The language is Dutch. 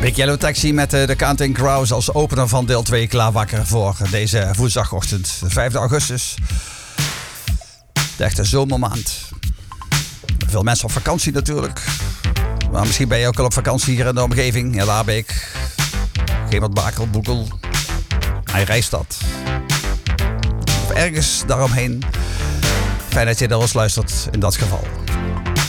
Big Yellow Taxi met de Counting Crows als opener van deel 2 klaar wakker voor deze woensdagochtend, de 5 augustus. De echte zomermaand. Veel mensen op vakantie natuurlijk. Maar misschien ben je ook al op vakantie hier in de omgeving. Ja, Laarbeek, Gemert-Bakel, Boekel, Rijstad. Of ergens daaromheen. Fijn dat je naar ons luistert in dat geval.